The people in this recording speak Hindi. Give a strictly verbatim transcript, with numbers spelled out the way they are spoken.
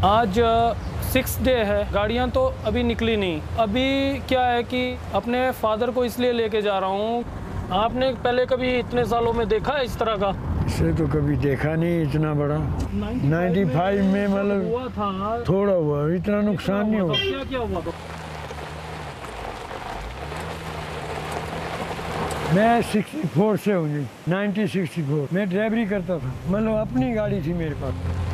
आज सिक्स डे है, गाड़ियाँ तो अभी निकली नहीं। अभी क्या है कि अपने फादर को इसलिए लेके जा रहा हूँ। आपने पहले कभी इतने सालों में देखा है इस तरह का? इसे तो कभी देखा नहीं इतना बड़ा। पचानवे में मतलब हुआ था, थोड़ा हुआ, इतना नुकसान नहीं हुआ। क्या क्या हुआ था? मैं चौंसठ से हूँ जी, उन्नीस सौ चौंसठ। मैं ड्राइवरी करता था, मतलब अपनी गाड़ी थी मेरे पास।